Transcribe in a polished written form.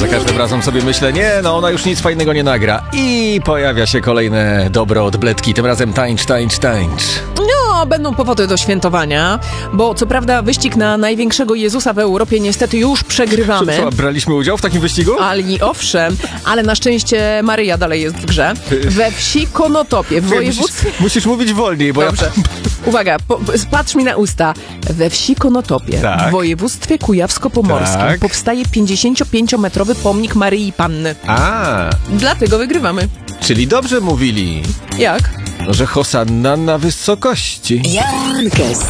Za każdym razem sobie myślę, nie, no ona już nic fajnego nie nagra. I pojawia się kolejne dobro od Bledki, tym razem tańcz, tańcz, tańcz. No, będą powody do świętowania, bo co prawda wyścig na największego Jezusa w Europie niestety już przegrywamy. Co, braliśmy udział w takim wyścigu? Ale owszem, ale na szczęście Maryja dalej jest w grze. We wsi Konotopie w województwie... Musisz mówić wolniej, bo Dobrze. Uwaga, patrz mi na usta. We wsi Konotopie w województwie kujawsko-pomorskim powstaje 55-metrowy pomnik Maryi Panny. Dlatego wygrywamy. Czyli dobrze mówili. Jak? No, że hosanna na wysokości. Jankes.